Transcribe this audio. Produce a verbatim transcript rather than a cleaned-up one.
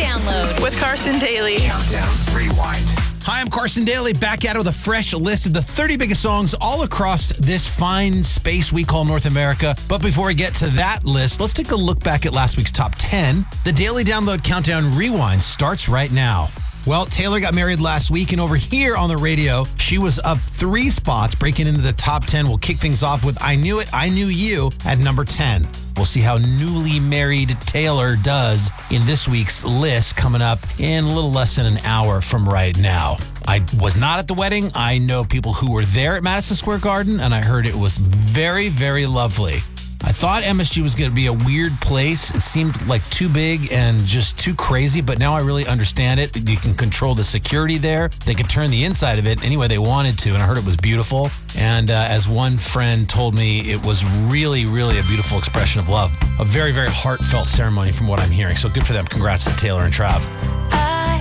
Download with Carson Daly. Countdown Rewind. Hi, I'm Carson Daly, back at it with a fresh list of the thirty biggest songs all across this fine space we call North America. But before we get to that list, let's take a look back at last week's top ten. The Daily Download Countdown Rewind starts right now. Well, Taylor got married last week, and over here on the radio, she was up three spots, breaking into the top ten. We'll kick things off with I Knew It, I Knew You at number ten. We'll see how newly married Taylor does in this week's list coming up in a little less than an hour from right now. I was not at the wedding. I know people who were there at Madison Square Garden, and I heard it was very, very lovely. I thought M S G was going to be a weird place. It seemed like too big and just too crazy, but now I really understand it. You can control the security there. They could turn the inside of it any way they wanted to, and I heard it was beautiful. And uh, as one friend told me, it was really, really a beautiful expression of love. A very, very heartfelt ceremony from what I'm hearing. So good for them. Congrats to Taylor and Trav.